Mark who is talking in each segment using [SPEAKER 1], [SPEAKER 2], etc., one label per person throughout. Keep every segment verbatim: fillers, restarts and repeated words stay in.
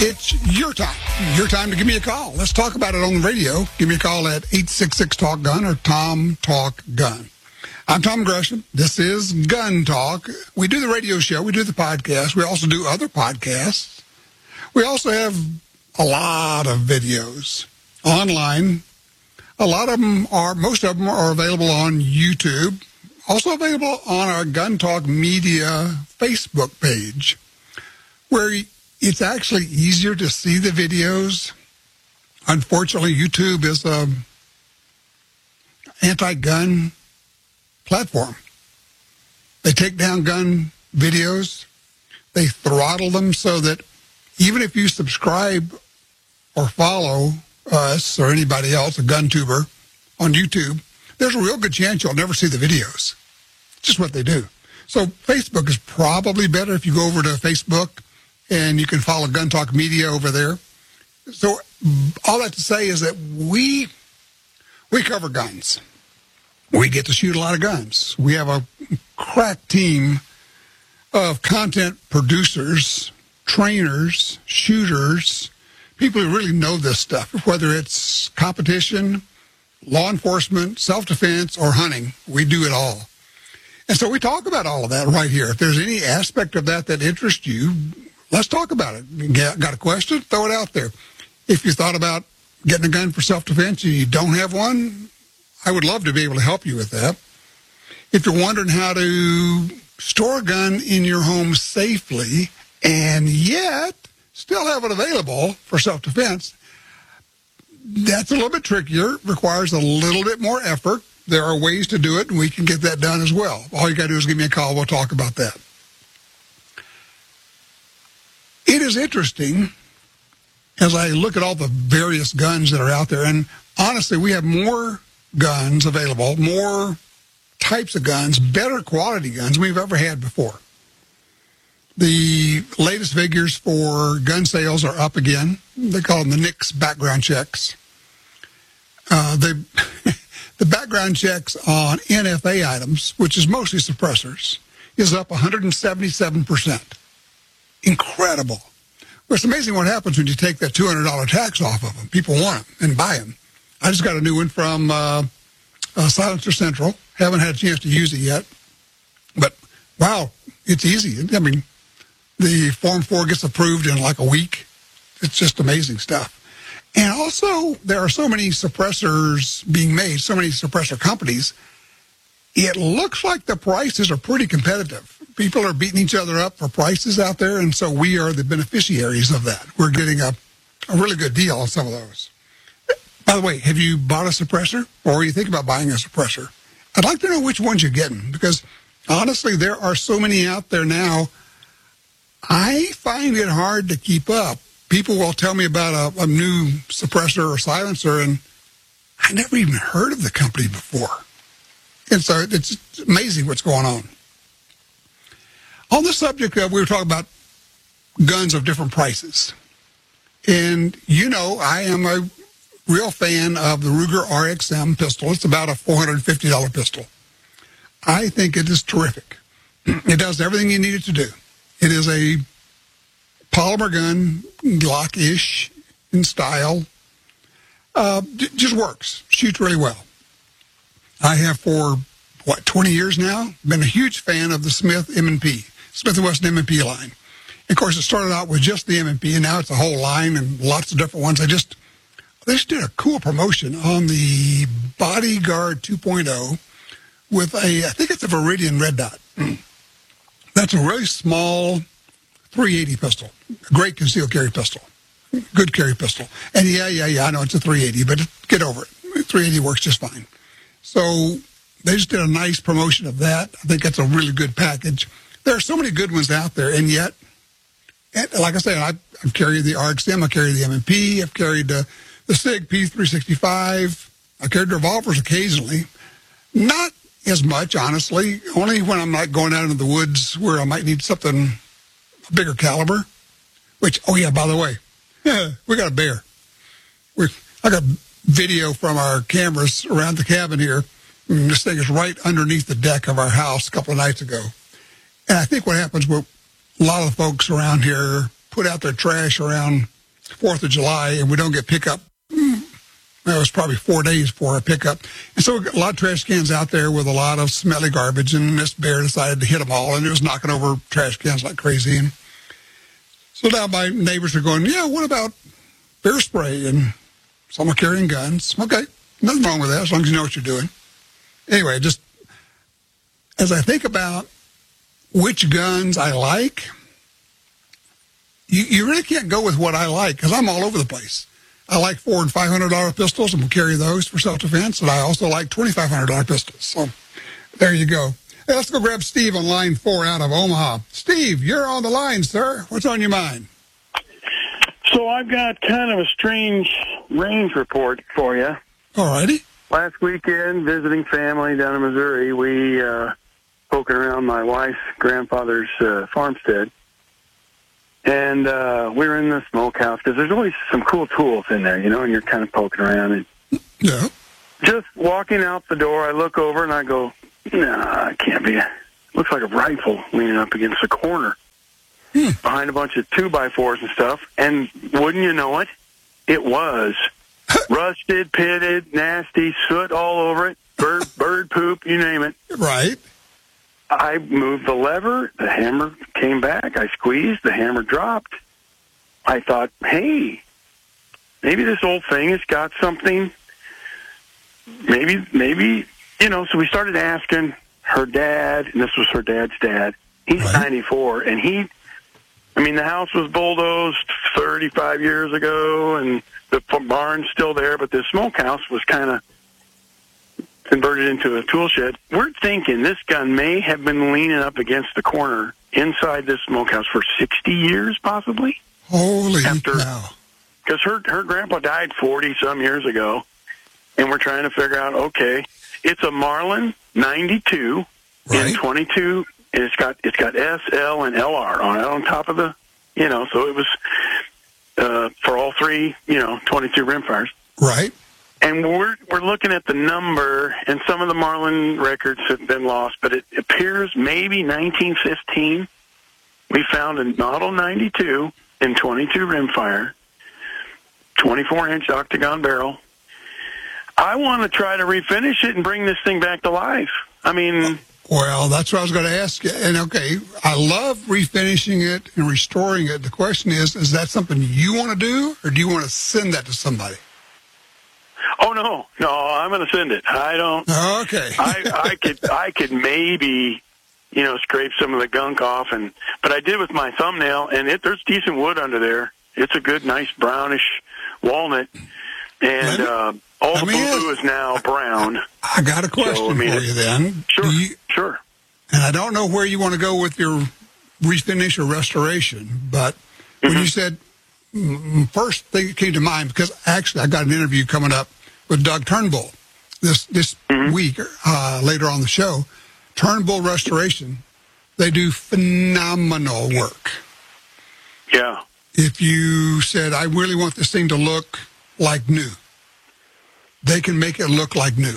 [SPEAKER 1] It's your time. Your time to give me a call. Let's talk about it on the radio. Give me a call at eight six six, talk gun or Tom Talk Gun. I'm Tom Gresham. This is Gun Talk. We do the radio show. We do the podcast. We also do other podcasts. We also have a lot of videos online. A lot of them are, most of them are available on YouTube. Also available on our Gun Talk Media Facebook page, where it's actually easier to see the videos. Unfortunately, YouTube is an anti-gun platform. They take down gun videos. They throttle them so that even if you subscribe or follow us or anybody else, a gun tuber, on YouTube, there's a real good chance you'll never see the videos. It's just what they do. So Facebook is probably better if you go over to Facebook and you can follow Gun Talk Media over there. So all that to say is that we we cover guns. We get to shoot a lot of guns. We have a crack team of content producers, trainers, shooters, people who really know this stuff, whether it's competition, law enforcement, self-defense, or hunting. We do it all. And so we talk about all of that right here. If there's any aspect of that that interests you, let's talk about it. You got a question? Throw it out there. If you thought about getting a gun for self-defense and you don't have one, I would love to be able to help you with that. If you're wondering how to store a gun in your home safely and yet still have it available for self-defense, that's a little bit trickier, requires a little bit more effort. There are ways to do it, and we can get that done as well. All you got to do is give me a call. We'll talk about that. It is interesting as I look at all the various guns that are out there, and honestly, we have more guns available, more types of guns, better quality guns than we've ever had before. The latest figures for gun sales are up again. They call them the N I C S background checks. Uh, the, the background checks on N F A items, which is mostly suppressors, is up one hundred seventy-seven percent. Incredible. Well, it's amazing what happens when you take that two hundred dollars tax off of them. People want them and buy them. I just got a new one from uh, uh, Silencer Central. Haven't had a chance to use it yet. But, wow, it's easy. I mean, the Form four gets approved in like a week. It's just amazing stuff. And also, there are so many suppressors being made, so many suppressor companies, it looks like the prices are pretty competitive. People are beating each other up for prices out there, and so we are the beneficiaries of that. We're getting a, a really good deal on some of those. By the way, have you bought a suppressor, or are you thinking about buying a suppressor? I'd like to know which ones you're getting, because honestly, there are so many out there now, I find it hard to keep up. People will tell me about a, a new suppressor or silencer, and I never even heard of the company before. And so it's amazing what's going on. On the subject of, we were talking about guns of different prices. And you know, I am a real fan of the Ruger R X M pistol. It's about a four hundred fifty dollars pistol. I think it is terrific. It does everything you need it to do. It is a polymer gun, Glock-ish in style. Uh, it just works. Shoots really well. I have for, what, twenty years now, been a huge fan of the Smith M and P, Smith and Wesson M and P line. Of course, it started out with just the M and P, and now it's a whole line and lots of different ones. I just, they just did a cool promotion on the Bodyguard two point oh with a, I think it's a Viridian red dot. That's a really small three eighty pistol, a great concealed carry pistol, good carry pistol. And yeah, yeah, yeah, I know it's a three eighty, but get over it. three eighty works just fine. So they just did a nice promotion of that. I think that's a really good package. There are so many good ones out there, and yet, and like I said, I, I've carried the R X M, I carried the M and P, I've carried the, the SIG P three sixty-five, I carried revolvers occasionally. Not as much, honestly, only when I'm like going out into the woods where I might need something a bigger caliber, which, oh yeah, by the way, yeah, we got a bear. We I got video from our cameras around the cabin here. And this thing is right underneath the deck of our house a couple of nights ago. And I think what happens with a lot of the folks around here put out their trash around fourth of July, and we don't get pickup. Well, it was probably four days before our pickup. And so we got a lot of trash cans out there with a lot of smelly garbage, and this bear decided to hit them all, and it was knocking over trash cans like crazy. And so now my neighbors are going, yeah, what about bear spray? And some are carrying guns. Okay, nothing wrong with that as long as you know what you're doing. Anyway, just as I think about which guns I like, you, you really can't go with what I like because I'm all over the place. I like four and five hundred dollar pistols, and we'll carry those for self-defense. And I also like twenty-five hundred dollar pistols. So there you go. Hey, let's go grab Steve on line four out of Omaha. Steve, you're on the line, sir. What's on your mind?
[SPEAKER 2] So I've got kind of a strange range report for you.
[SPEAKER 1] All righty.
[SPEAKER 2] Last weekend, visiting family down in Missouri, we uh, poking around my wife's grandfather's uh, farmstead. And uh, we were in the smokehouse because there's always some cool tools in there, you know, and you're kind of poking around. And
[SPEAKER 1] yeah.
[SPEAKER 2] Just walking out the door, I look over and I go, nah, it can't be. It looks like a rifle leaning up against the corner hmm. behind a bunch of two-by-fours and stuff. And wouldn't you know it, it was rusted, pitted, nasty, soot all over it, bird, bird poop, you name it.
[SPEAKER 1] Right.
[SPEAKER 2] I moved the lever, the hammer came back, I squeezed, the hammer dropped. I thought, hey, maybe this old thing has got something, maybe, maybe, you know, so we started asking her dad, and this was her dad's dad, he's right. ninety-four, and he, I mean, the house was bulldozed thirty-five years ago, and the barn's still there, but the smokehouse was kind of converted into a tool shed. We're thinking this gun may have been leaning up against the corner inside this smokehouse for sixty years, possibly.
[SPEAKER 1] Holy cow.
[SPEAKER 2] Because her, her grandpa died forty-some years ago, and we're trying to figure out, okay, it's a Marlin ninety-two
[SPEAKER 1] right.
[SPEAKER 2] in twenty-two, and it's got it's got S, L, and L R on it on top of the, you know, so it was uh, for all three, you know, twenty-two rimfires.
[SPEAKER 1] Right.
[SPEAKER 2] And we're we're looking at the number, and some of the Marlin records have been lost, but it appears maybe nineteen fifteen. We found a model ninety-two in twenty-two rimfire, twenty-four inch octagon barrel. I want to try to refinish it and bring this thing back to life. I mean...
[SPEAKER 1] Well, that's what I was going to ask you. And, okay, I love refinishing it and restoring it. The question is, is that something you want to do, or do you want to send that to somebody?
[SPEAKER 2] Oh no, no! I'm going to send it. I don't.
[SPEAKER 1] Okay.
[SPEAKER 2] I, I could, I could maybe, you know, scrape some of the gunk off, and but I did with my thumbnail, and it there's decent wood under there. It's a good, nice brownish walnut, and me, uh, all the blue is now brown. I,
[SPEAKER 1] I got a question so, I mean, for you then.
[SPEAKER 2] Sure,
[SPEAKER 1] you,
[SPEAKER 2] sure.
[SPEAKER 1] And I don't know where you want to go with your refinish or restoration, but mm-hmm. when you said. First thing that came to mind, because actually I got an interview coming up with Doug Turnbull this this mm-hmm. week, uh, later on the show. Turnbull Restoration, they do phenomenal work.
[SPEAKER 2] Yeah.
[SPEAKER 1] If you said, I really want this thing to look like new, they can make it look like new.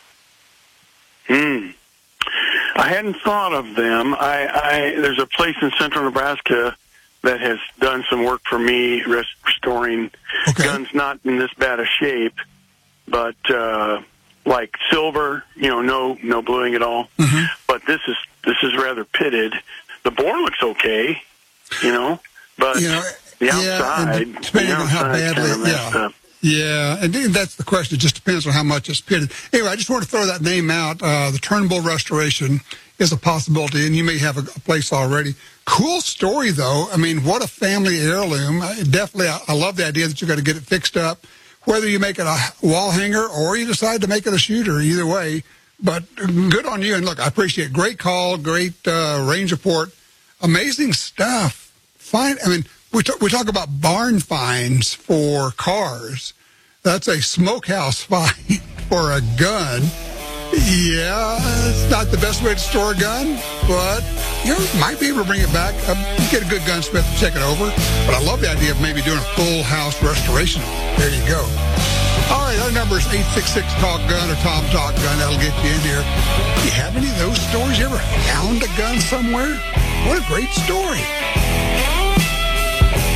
[SPEAKER 2] Hmm. I hadn't thought of them. I, I there's a place in central Nebraska that has done some work for me restoring okay. guns not in this bad a shape, but uh, like silver, you know, no no bluing at all. Mm-hmm. But this is this is rather pitted. The bore looks okay, you know, but
[SPEAKER 1] you know,
[SPEAKER 2] the outside,
[SPEAKER 1] yeah, depending on how badly, yeah. Up. Yeah, and that's the question. It just depends on how much it's pitted. Anyway, I just want to throw that name out. Uh, the Turnbull Restoration is a possibility, and you may have a, a place already. Cool story, though. I mean, what a family heirloom. I, definitely, I, I love the idea that you're going to get it fixed up, whether you make it a wall hanger or you decide to make it a shooter, either way. But good on you. And look, I appreciate it. Great call, great uh, range report. Amazing stuff. Fine. I mean, we, t- we talk about barn finds for cars. That's a smokehouse find for a gun. Yeah, it's not the best way to store a gun, but you know, might be able to bring it back. Um, get a good gunsmith to check it over. But I love the idea of maybe doing a full house restoration. There you go. All right, our number is eight six six talk gun or Tom Talk Gun. That'll get you in here. Do you have any of those stories? You ever found a gun somewhere? What a great story.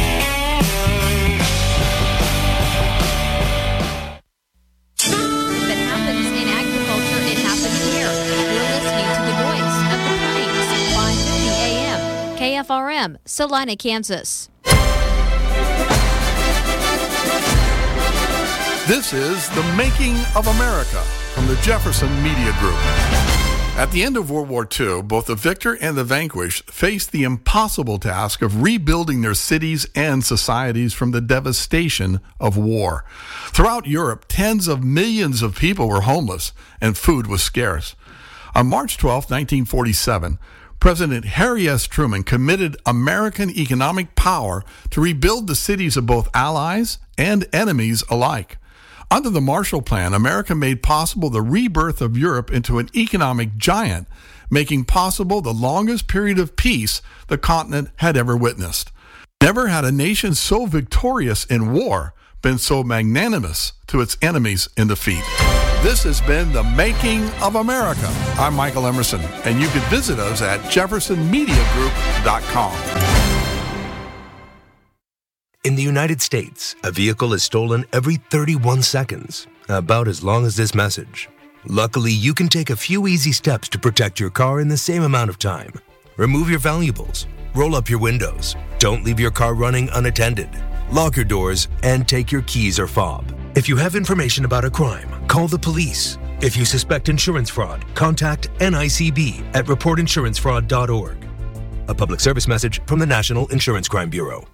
[SPEAKER 3] M, Salina, Kansas.
[SPEAKER 4] This is The Making of America from the Jefferson Media Group. At the end of World War Two, both the victor and the vanquished faced the impossible task of rebuilding their cities and societies from the devastation of war. Throughout Europe, tens of millions of people were homeless and food was scarce. On March twelfth, nineteen forty-seven, President Harry S. Truman committed American economic power to rebuild the cities of both allies and enemies alike. Under the Marshall Plan, America made possible the rebirth of Europe into an economic giant, making possible the longest period of peace the continent had ever witnessed. Never had a nation so victorious in war been so magnanimous to its enemies in defeat. This has been The Making of America. I'm Michael Emerson, and you can visit us at jefferson media group dot com.
[SPEAKER 5] In the United States, a vehicle is stolen every thirty-one seconds, about as long as this message. Luckily, you can take a few easy steps to protect your car in the same amount of time. Remove your valuables, roll up your windows, don't leave your car running unattended, lock your doors, and take your keys or fob. If you have information about a crime, call the police. If you suspect insurance fraud, contact N I C B at report insurance fraud dot org. A public service message from the National Insurance Crime Bureau.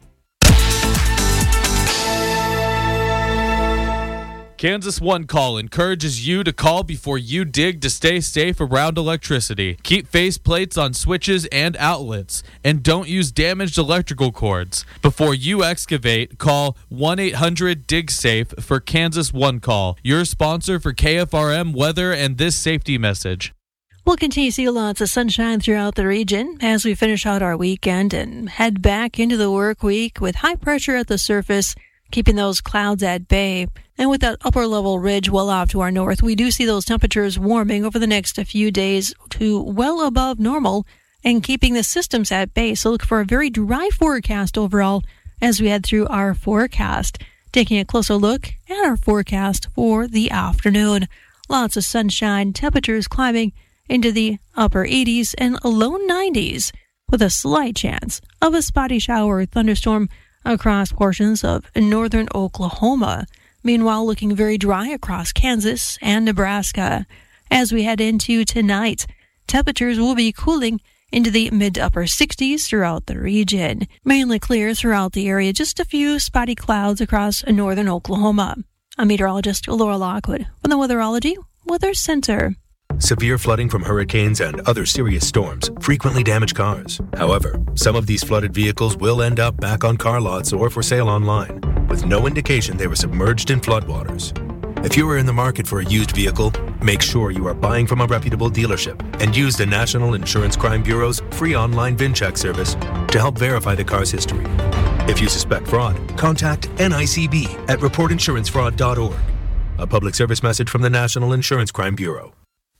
[SPEAKER 6] Kansas One Call encourages you to call before you dig to stay safe around electricity. Keep faceplates on switches and outlets, and don't use damaged electrical cords. Before you excavate, call one eight hundred dig safe for Kansas One Call, your sponsor for K F R M weather and this safety message.
[SPEAKER 7] We'll continue to see lots of sunshine throughout the region as we finish out our weekend and head back into the work week with high pressure at the surface, keeping those clouds at bay. And with that upper level ridge well off to our north, we do see those temperatures warming over the next few days to well above normal and keeping the systems at bay. So look for a very dry forecast overall as we head through our forecast. Taking a closer look at our forecast for the afternoon. Lots of sunshine, temperatures climbing into the upper eighties and low nineties with a slight chance of a spotty shower or thunderstorm across portions of northern Oklahoma. Meanwhile, looking very dry across Kansas and Nebraska. As we head into tonight, temperatures will be cooling into the mid to upper sixties throughout the region. Mainly clear throughout the area, just a few spotty clouds across northern Oklahoma. I'm meteorologist Laura Lockwood from the Weatherology Weather Center.
[SPEAKER 5] Severe flooding from hurricanes and other serious storms frequently damage cars. However, some of these flooded vehicles will end up back on car lots or for sale online, with no indication they were submerged in floodwaters. If you are in the market for a used vehicle, make sure you are buying from a reputable dealership and use the National Insurance Crime Bureau's free online VIN check service to help verify the car's history. If you suspect fraud, contact N I C B at report insurance fraud dot org. A public service message from the National Insurance Crime Bureau.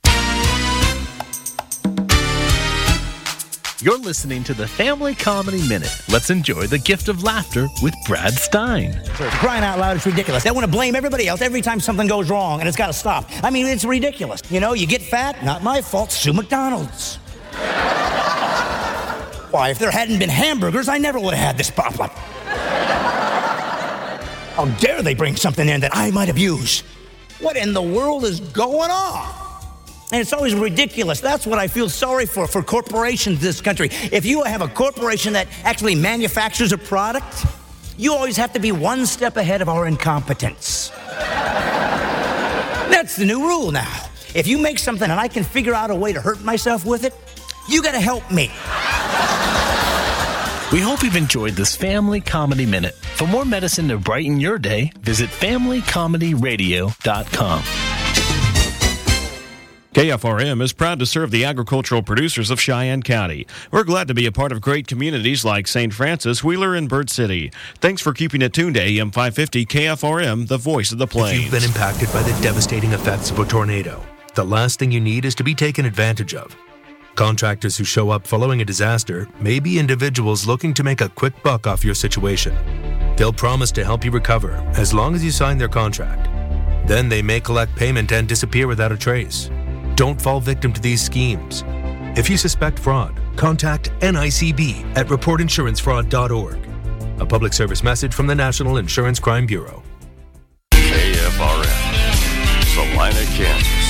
[SPEAKER 8] You're listening to the Family Comedy Minute. Let's enjoy the gift of laughter with Brad Stein.
[SPEAKER 9] For crying out loud, it's ridiculous. They want to blame everybody else every time something goes wrong, and it's got to stop. I mean, it's ridiculous. You know, you get fat, not my fault, sue McDonald's. Why, if there hadn't been hamburgers, I never would have had this problem. How dare they bring something in that I might abuse? What in the world is going on? And it's always ridiculous. That's what I feel sorry for, for corporations in this country. If you have a corporation that actually manufactures a product, you always have to be one step ahead of our incompetence. That's the new rule now. If you make something and I can figure out a way to hurt myself with it, you got to help me.
[SPEAKER 8] We hope you've enjoyed this Family Comedy Minute. For more medicine to brighten your day, visit family comedy radio dot com.
[SPEAKER 10] K F R M is proud to serve the agricultural producers of Cheyenne County. We're glad to be a part of great communities like Saint Francis, Wheeler, and Bird City. Thanks for keeping it tuned to A M five fifty K F R M, the voice of the plains.
[SPEAKER 5] If you've been impacted by the devastating effects of a tornado, the last thing you need is to be taken advantage of. Contractors who show up following a disaster may be individuals looking to make a quick buck off your situation. They'll promise to help you recover as long as you sign their contract. Then they may collect payment and disappear without a trace. Don't fall victim to these schemes. If you suspect fraud, contact N I C B at report insurance fraud dot org. A public service message from the National Insurance Crime Bureau.
[SPEAKER 11] K F R M, Salina, Kansas.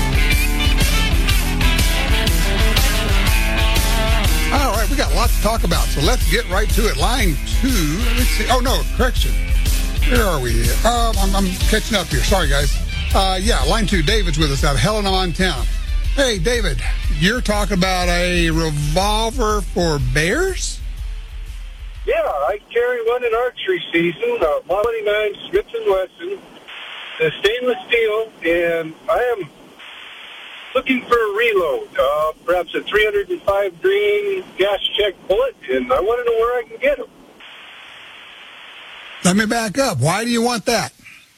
[SPEAKER 1] All right, we got lots to talk about, so let's get right to it. Line two, let's see. Oh, no, correction. Where are we? Um, I'm, I'm catching up here. Sorry, guys. Uh, yeah, line two, David's with us out of Helena, Montana. Hey, David, you're talking about a revolver for bears?
[SPEAKER 12] Yeah, I carry one in archery season, a twenty-nine Smith and Wesson, the stainless steel, and I am looking for a reload, uh, perhaps a three oh five grain gas check bullet, and I want to know where I can get them.
[SPEAKER 1] Let me back up. Why do you want that?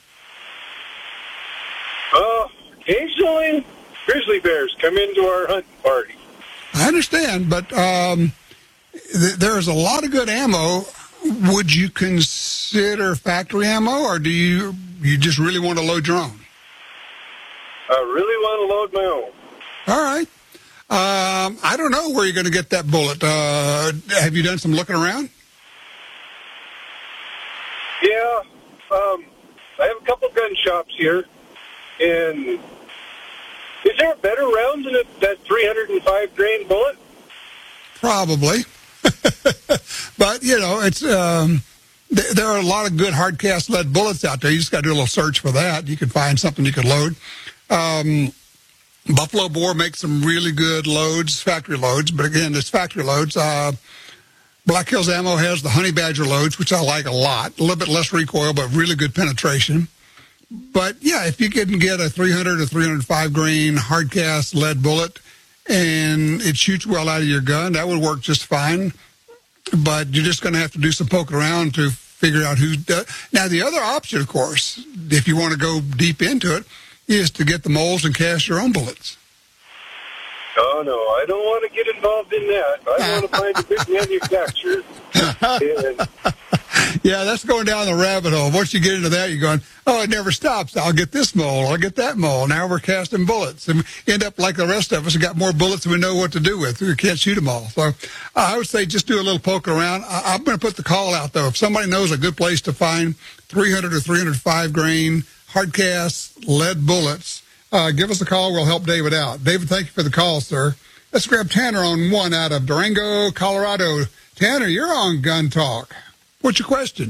[SPEAKER 12] Uh, occasionally, grizzly bears come into our hunting party.
[SPEAKER 1] I understand, but um, th- there's a lot of good ammo. Would you consider factory ammo, or do you you just really want to load your own?
[SPEAKER 12] I really want to load my own.
[SPEAKER 1] All right. Um, I don't know where you're going to get that bullet. Uh, have you done some looking around?
[SPEAKER 12] Yeah. Um, I have a couple gun shops here, and is there a better round than a, that three oh five grain bullet?
[SPEAKER 1] Probably. But, you know, it's um, th- there are a lot of good hard cast lead bullets out there. You just got to do a little search for that. You can find something you could load. Um, Buffalo Bore makes some really good loads, factory loads. But, again, it's factory loads. Uh, Black Hills Ammo has the Honey Badger loads, which I like a lot. A little bit less recoil, but really good penetration. But, yeah, if you can get a three hundred or three oh five grain hard cast lead bullet and it shoots well out of your gun, that would work just fine. But you're just going to have to do some poking around to figure out who does. Now, the other option, of course, if you want to go deep into it, is to get the molds and cast your own bullets.
[SPEAKER 12] Oh, no, I don't want to get involved in that. I want to find a good manufacturer. And
[SPEAKER 1] yeah, that's going down the rabbit hole. Once you get into that, you're going, oh, it never stops. I'll get this mold. I'll get that mold. Now we're casting bullets. And we end up like the rest of us. We got more bullets than we know what to do with. We can't shoot them all. So uh, I would say just do a little poke around. I- I'm going to put the call out, though. If somebody knows a good place to find three hundred or three oh five grain hard cast lead bullets, uh, give us a call. We'll help David out. David, thank you for the call, sir. Let's grab Tanner on one out of Durango, Colorado. Tanner, you're on Gun Talk. What's your question?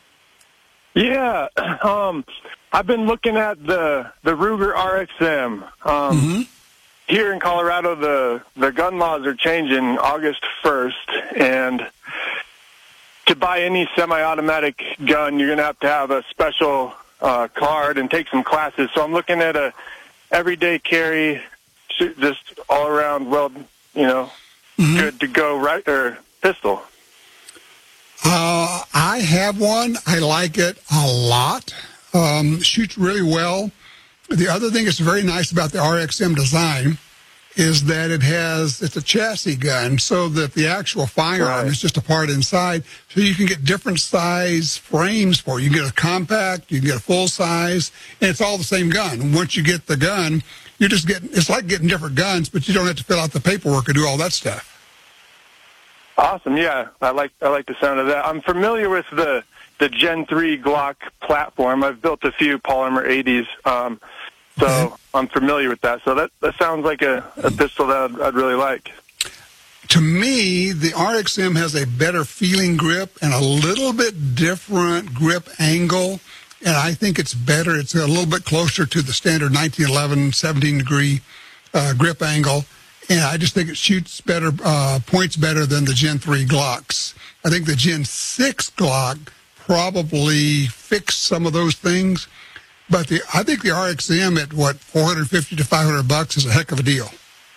[SPEAKER 13] Yeah, um, I've been looking at the the Ruger R X M. Um,
[SPEAKER 1] mm-hmm.
[SPEAKER 13] Here in Colorado, the, the gun laws are changing August first, and to buy any semi-automatic gun, you're going to have to have a special uh, card and take some classes. So I'm looking at a everyday carry, just all around, well, you know, mm-hmm. good to go right or pistol.
[SPEAKER 1] Uh, I have one. I like it a lot. Um, shoots really well. The other thing that's very nice about the R X M design is that it has, it's a chassis gun, so that the actual firearm
[SPEAKER 13] right.
[SPEAKER 1] is just a part inside. So you can get different size frames for it. You can get a compact, you can get a full size, and it's all the same gun. Once you get the gun, you're just getting, it's like getting different guns, but you don't have to fill out the paperwork and do all that stuff.
[SPEAKER 13] Awesome, yeah. I like I like the sound of that. I'm familiar with the, the Gen three Glock platform. I've built a few Polymer eighties, um, so okay. I'm familiar with that. So that, that sounds like a, a pistol that I'd, I'd really like.
[SPEAKER 1] To me, the R X M has a better feeling grip and a little bit different grip angle, and I think it's better. It's a little bit closer to the standard nineteen eleven seventeen degree uh, grip angle. And I just think it shoots better, uh, points better than the Gen three Glocks. I think the Gen six Glock probably fixed some of those things. But the I think the R X M at, what, four hundred fifty to five hundred bucks is a heck of a deal.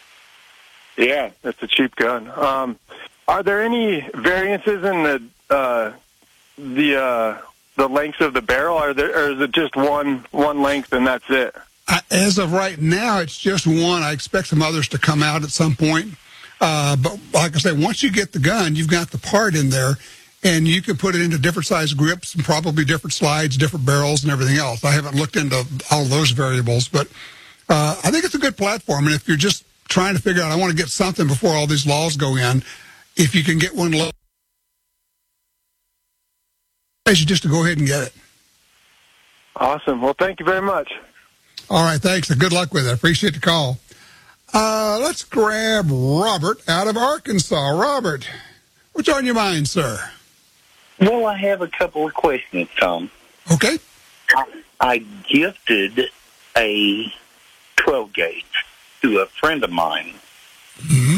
[SPEAKER 13] Yeah, that's a cheap gun. Um, are there any variances in the uh, the uh, the lengths of the barrel? Are there, or is it just one one length and that's it?
[SPEAKER 1] As of right now, it's just one. I expect some others to come out at some point. Uh, but like I say, once you get the gun, you've got the part in there, and you can put it into different size grips and probably different slides, different barrels, and everything else. I haven't looked into all those variables, but uh, I think it's a good platform. And if you're just trying to figure out, I want to get something before all these laws go in. If you can get one law, I should just to go ahead and get it.
[SPEAKER 13] Awesome. Well, thank you very much.
[SPEAKER 1] All right, thanks, and good luck with it. I appreciate the call. Uh, let's grab Robert out of Arkansas. Robert, what's on your mind, sir?
[SPEAKER 14] Well, I have a couple of questions, Tom.
[SPEAKER 1] Okay.
[SPEAKER 14] I gifted a twelve gauge to a friend of mine
[SPEAKER 1] mm-hmm.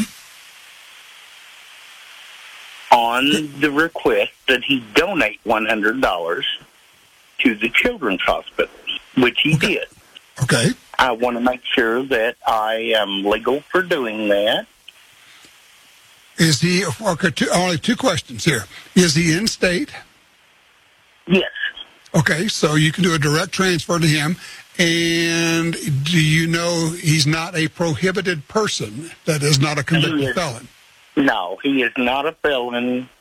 [SPEAKER 14] on the request that he donate one hundred dollars to the Children's Hospital, which he
[SPEAKER 1] okay.
[SPEAKER 14] did.
[SPEAKER 1] Okay.
[SPEAKER 14] I want to make sure that I am legal for doing that.
[SPEAKER 1] Is he, okay, two, only two questions here. Is he in state?
[SPEAKER 14] Yes.
[SPEAKER 1] Okay, so you can do a direct transfer to him. And do you know he's not a prohibited person? That is not a convicted
[SPEAKER 14] He is-
[SPEAKER 1] felon?
[SPEAKER 14] No, he is not a felon.